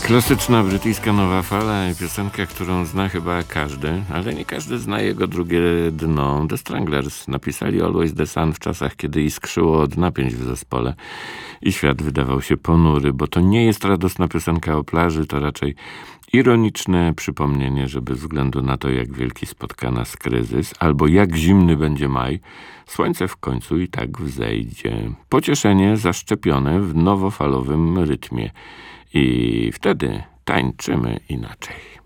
Klasyczna brytyjska nowa fala i piosenka, którą zna chyba każdy, ale nie każdy zna jego drugie dno. The Stranglers napisali Always the Sun w czasach, kiedy iskrzyło od napięć w zespole i świat wydawał się ponury, bo to nie jest radosna piosenka o plaży, to raczej ironiczne przypomnienie, że bez względu na to, jak wielki spotka nas kryzys, albo jak zimny będzie maj, słońce w końcu i tak wzejdzie. Pocieszenie zaszczepione w nowofalowym rytmie. I wtedy tańczymy inaczej.